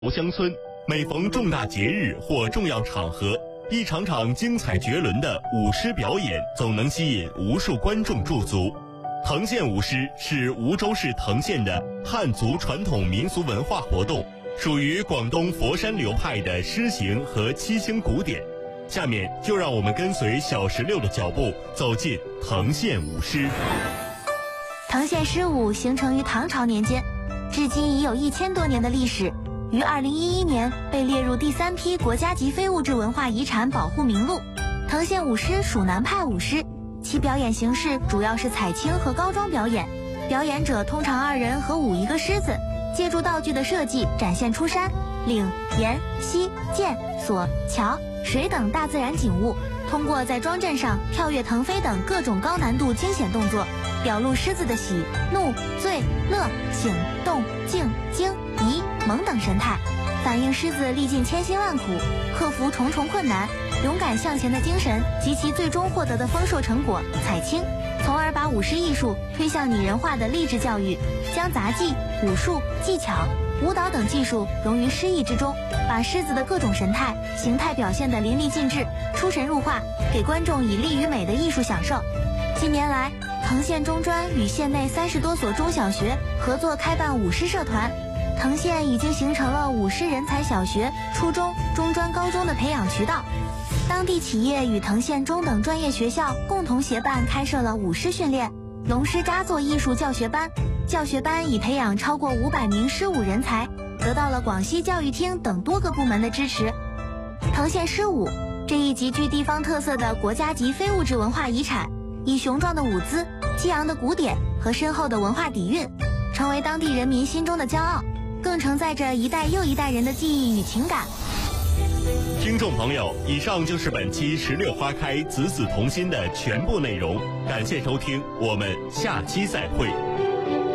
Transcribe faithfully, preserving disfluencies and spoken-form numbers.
乡村，每逢重大节日或重要场合，一场场精彩绝伦的舞狮表演总能吸引无数观众驻足。藤县舞狮是梧州市藤县的汉族传统民俗文化活动，属于广东佛山流派的狮形和七星古典。下面就让我们跟随小石榴的脚步，走进藤县舞狮。 藤县狮舞形成于唐朝年间，至今已有一千多年的历史。于二零一一年被列入第三批国家级非物质文化遗产保护名录。藤县舞狮属南派舞狮，其表演形式主要是彩青和高装表演，表演者通常二人合舞一个狮子，借助道具的设计展现出山、岭、岩、溪、涧、索、桥、水等大自然景物，通过在庄镇上跳跃腾飞等各种高难度惊险动作，表露狮子的喜、怒、醉、乐、醒、动、静、惊、疑、萌等神态，反映狮子历尽千辛万苦，克服重重困难，勇敢向前的精神及其最终获得的丰硕成果彩青，从而把舞狮艺术推向拟人化的励志教育，将杂技、武术、技巧、舞蹈等技术融于诗意之中，把狮子的各种神态、形态表现得淋漓尽致，出神入化，给观众以力与美的艺术享受。近年来，藤县中专与县内三十多所中小学合作开办舞狮社团，藤县已经形成了舞狮人才小学、初中、中专、高中的培养渠道。当地企业与藤县中等专业学校共同协办开设了舞狮训练、龙狮扎作艺术教学班，教学班已培养超过五百名狮舞人才，得到了广西教育厅等多个部门的支持。藤县狮舞这一极具地方特色的国家级非物质文化遗产，以雄壮的舞姿、激昂的鼓点和深厚的文化底蕴，成为当地人民心中的骄傲，更承载着一代又一代人的记忆与情感。 听众朋友，以上就是本期十六花开子子同心的全部内容，感谢收听，我们下期再会。